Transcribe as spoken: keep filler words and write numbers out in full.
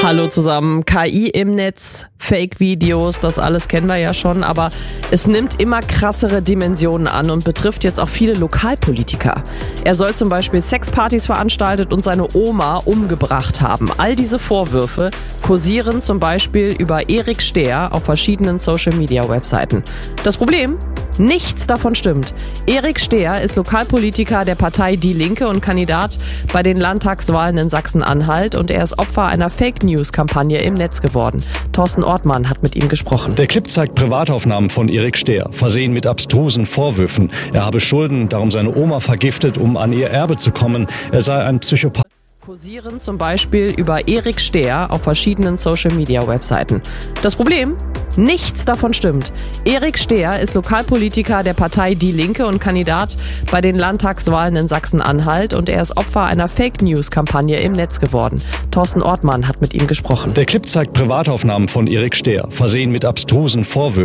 Hallo zusammen. K I im Netz, Fake-Videos, das alles kennen wir ja schon, aber es nimmt immer krassere Dimensionen an und betrifft jetzt auch viele Lokalpolitiker. Er soll zum Beispiel Sexpartys veranstaltet und seine Oma umgebracht haben. All diese Vorwürfe kursieren zum Beispiel über Erik Stehr auf verschiedenen Social-Media-Webseiten. Das Problem? Nichts davon stimmt. Erik Stehr ist Lokalpolitiker der Partei Die Linke und Kandidat bei den Landtagswahlen in Sachsen-Anhalt und er ist Opfer einer Fake-News-Kampagne im Netz geworden. Thorsten Ortmann hat mit ihm gesprochen. Der Clip zeigt Privataufnahmen von Erik Stehr, versehen mit abstrusen Vorwürfen. Er habe Schulden, darum seine Oma vergiftet, um an ihr Erbe zu kommen. Er sei ein Psychopath. Kursieren zum Beispiel über Erik Stehr auf verschiedenen Social-Media-Webseiten. Das Problem? Nichts davon stimmt. Erik Stehr ist Lokalpolitiker der Partei Die Linke und Kandidat bei den Landtagswahlen in Sachsen-Anhalt und er ist Opfer einer Fake-News-Kampagne im Netz geworden. Thorsten Ortmann hat mit ihm gesprochen. Der Clip zeigt Privataufnahmen von Erik Stehr, versehen mit abstrusen Vorwürfen.